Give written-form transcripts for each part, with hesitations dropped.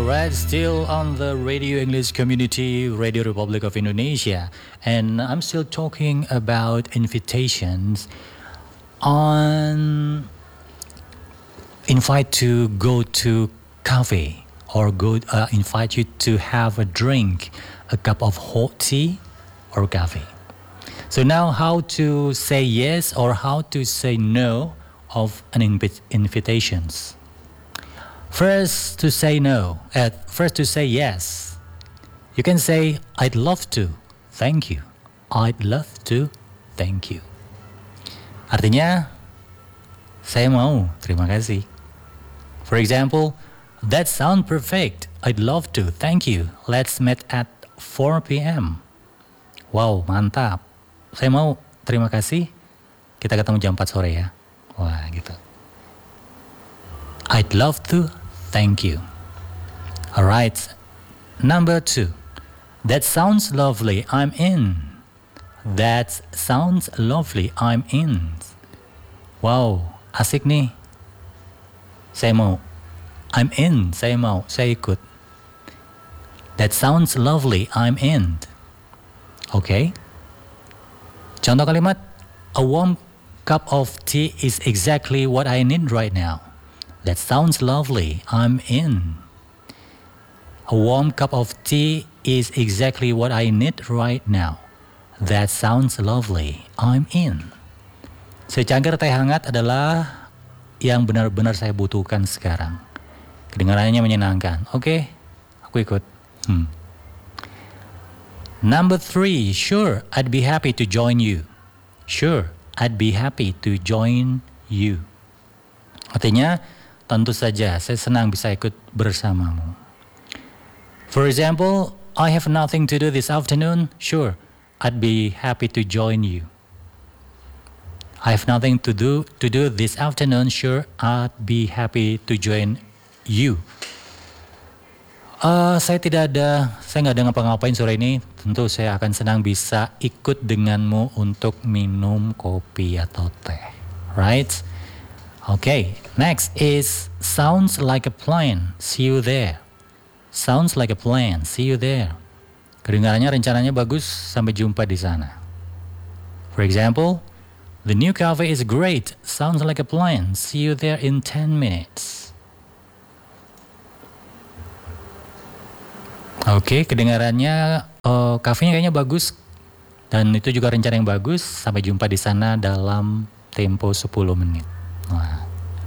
Alright, still on the Radio English Community, Radio Republic of Indonesia. And I'm still talking about invitations on invite to go to cafe or invite you to have a drink, a cup of hot tea or coffee. So now how to say yes or how to say no of an invitations. First to say yes. You can say, I'd love to, thank you. I'd love to, thank you. Artinya, saya mau, terima kasih. For example, that sounds perfect. I'd love to, thank you. Let's meet at 4 p.m. Wow, mantap. Saya mau, terima kasih. Kita ketemu jam 4 sore ya. Wah, gitu. I'd love to, thank you. Alright. Number 2. That sounds lovely, I'm in. That sounds lovely, I'm in. Wow, asik nih. Saya mau. I'm in, saya mau, saya ikut. That sounds lovely, I'm in. Okay. Contoh kalimat, a warm cup of tea is exactly what I need right now. That sounds lovely, I'm in. A warm cup of tea is exactly what I need right now. That sounds lovely, I'm in. Secangkir teh hangat adalah yang benar-benar saya butuhkan sekarang. Kedengarannya menyenangkan. Oke, aku ikut. Number 3, sure, I'd be happy to join you. Sure, I'd be happy to join you. Artinya, tentu saja saya senang bisa ikut bersamamu. For example, I have nothing to do this afternoon. Sure, I'd be happy to join you. I have nothing to do this afternoon. Sure, I'd be happy to join you. Saya nggak ada ngapa-ngapain sore ini. Tentu saya akan senang bisa ikut denganmu untuk minum kopi atau teh. Right? Okay, next is sounds like a plan. See you there. Sounds like a plan. See you there. Kedengarannya rencananya bagus. Sampai jumpa di sana. For example, the new cafe is great. Sounds like a plan. See you there in 10 minutes. Oke, kedengarannya kafenya kayaknya bagus dan itu juga rencana yang bagus. Sampai jumpa di sana dalam tempo 10 menit. Wah.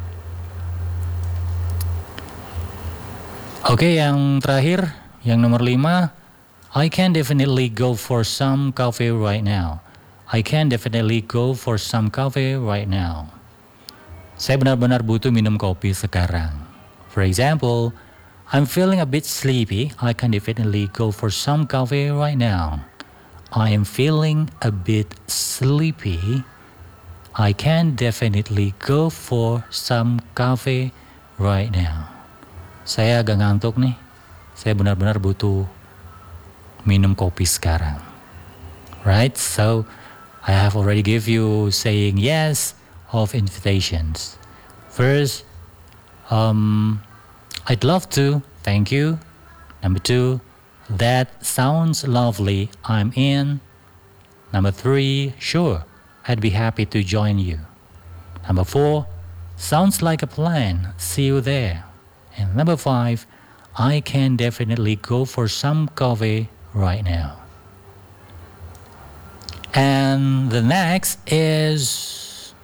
Oke, yang terakhir, yang nomor 5, I can definitely go for some coffee right now. I can definitely go for some coffee right now. Saya benar-benar butuh minum kopi sekarang. For example, I'm feeling a bit sleepy. I can definitely go for some coffee right now. I am feeling a bit sleepy. I can definitely go for some coffee right now. Saya agak ngantuk nih. Saya benar-benar butuh minum kopi sekarang. Right? So, I have already give you saying yes of invitations. First, I'd love to, thank you. Number 2, that sounds lovely, I'm in. Number 3, sure, I'd be happy to join you. Number 4, sounds like a plan, see you there. And number 5, I can definitely go for some coffee right now. And the next is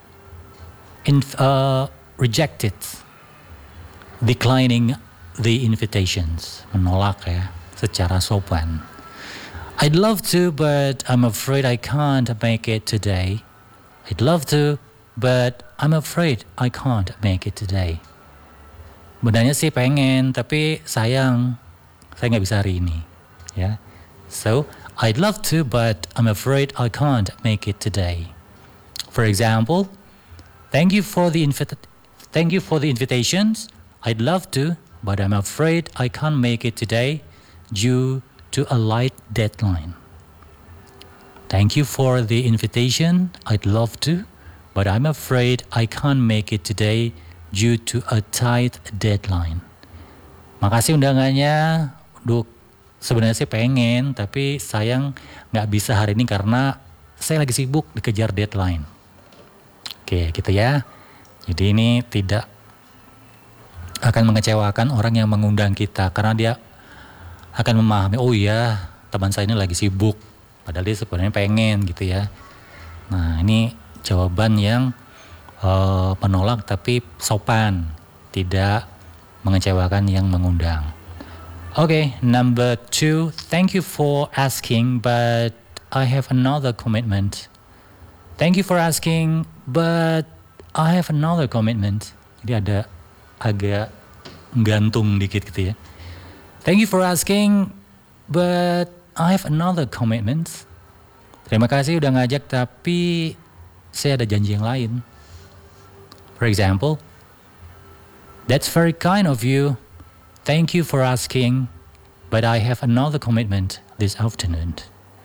rejected. Declining the invitations. Menolak ya, secara sopan. I'd love to, but I'm afraid I can't make it today. I'd love to, but I'm afraid I can't make it today. Benarnya sih pengen, tapi sayang, saya nggak bisa hari ini. Ya, so I'd love to, but I'm afraid I can't make it today. For example, thank you for the invitations. I'd love to, but I'm afraid I can't make it today due to a light deadline. Thank you for the invitation. I'd love to, but I'm afraid I can't make it today due to a tight deadline. Makasih undangannya. Duh, sebenarnya sih pengen, tapi sayang nggak bisa hari ini karena saya lagi sibuk dikejar deadline. Oke, gitu ya. Jadi ini tidak akan mengecewakan orang yang mengundang kita karena dia akan memahami, oh iya teman saya ini lagi sibuk, padahal dia sebenarnya pengen gitu ya. Nah ini jawaban yang menolak tapi sopan, tidak mengecewakan yang mengundang. Okay, number 2, thank you for asking, but I have another commitment. Thank you for asking, but I have another commitment. Jadi ada agak gantung dikit gitu ya. Thank you for asking, but I have another commitment. Terima kasih udah ngajak, tapi saya ada janji yang lain. For example, that's very kind of you. Thank you for asking, but I have another commitment this afternoon.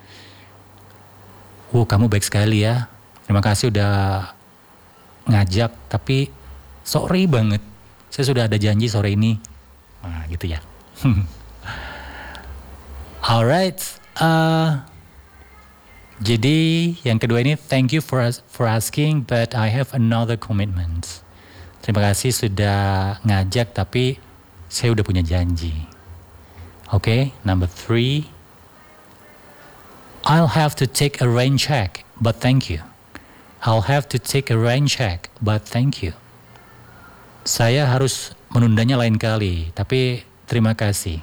Kamu baik sekali ya. Terima kasih udah ngajak, tapi sorry banget. Saya sudah ada janji sore ini. Nah, gitu ya. Alright. Jadi yang kedua ini, thank you for asking, but I have another commitment. Terima kasih sudah ngajak, tapi saya udah punya janji. Okay, number 3. I'll have to take a rain check, but thank you. I'll have to take a rain check, but thank you. Saya harus menundanya lain kali, tapi terima kasih.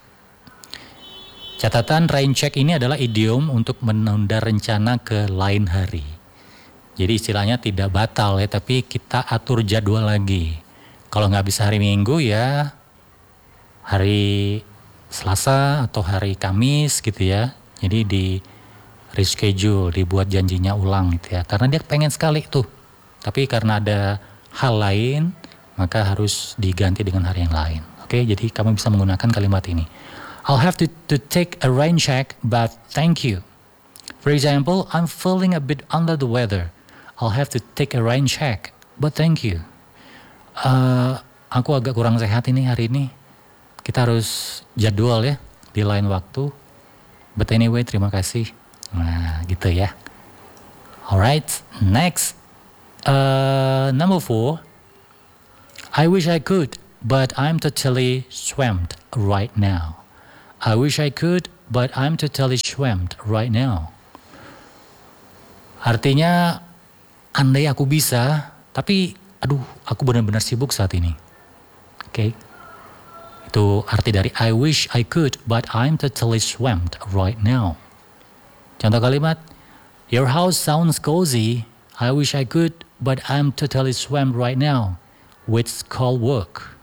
Catatan rain check ini adalah idiom untuk menunda rencana ke lain hari. Jadi istilahnya tidak batal ya, tapi kita atur jadwal lagi. Kalau nggak bisa hari Minggu ya hari Selasa atau hari Kamis gitu ya. Jadi di reschedule, dibuat janjinya ulang gitu ya. Karena dia pengen sekali tuh. Tapi karena ada hal lain, maka harus diganti dengan hari yang lain. Oke, jadi kamu bisa menggunakan kalimat ini. I'll have to take a rain check, but thank you. For example, I'm feeling a bit under the weather. I'll have to take a rain check, but thank you. Aku agak kurang sehat ini hari ini. Kita harus jadwal ya di lain waktu. But anyway, terima kasih. Nah, gitu ya. Alright, next. Number 4. I wish I could, but I'm totally swamped right now. I wish I could, but I'm totally swamped right now. Artinya, andai aku bisa, tapi aku benar-benar sibuk saat ini. Oke. Itu arti dari I wish I could, but I'm totally swamped right now. Contoh kalimat, your house sounds cozy. I wish I could, but I'm totally swamped right now with school work.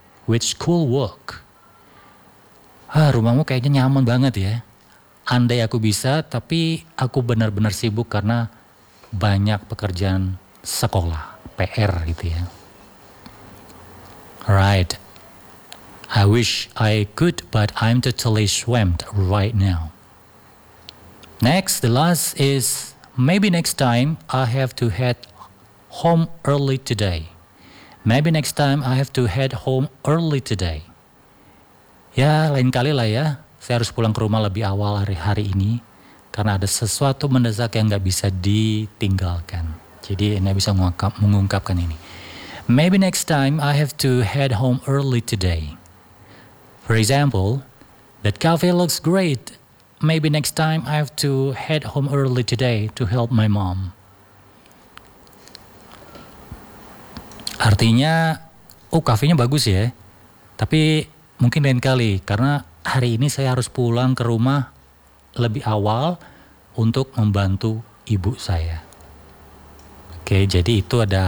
Rumahmu kayaknya nyaman banget ya. Andai aku bisa, tapi aku benar-benar sibuk karena banyak pekerjaan sekolah, PR gitu ya. Alright. I wish I could, but I'm totally swamped right now. Next, the last is, maybe next time I have to head home early today. Maybe next time I have to head home early today. Ya, lain kali lah ya. Saya harus pulang ke rumah lebih awal hari ini. Karena ada sesuatu mendesak yang gak bisa ditinggalkan. Jadi saya bisa mengungkapkan ini. Maybe next time I have to head home early today. For example, that cafe looks great. Maybe next time I have to head home early today to help my mom. Artinya, kafenya bagus ya. Tapi mungkin lain kali, karena hari ini saya harus pulang ke rumah lebih awal untuk membantu ibu saya. Oke, jadi itu ada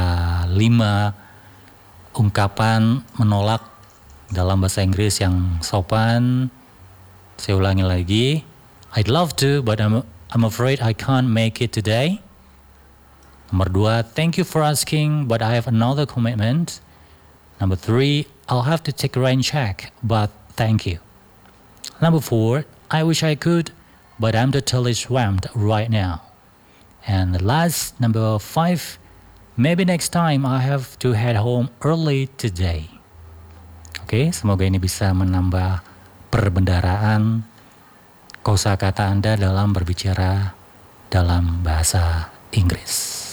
5 ungkapan menolak dalam bahasa Inggris yang sopan. Saya ulangi lagi. I'd love to, but I'm afraid I can't make it today. Nomor 2, thank you for asking, but I have another commitment. Number 3, I'll have to take a rain check, but thank you. Number 4, I wish I could, but I'm totally swamped right now. And the last, number 5, maybe next time I have to head home early today. Oke, semoga ini bisa menambah perbendaharaan kosakata Anda dalam berbicara dalam bahasa Inggris.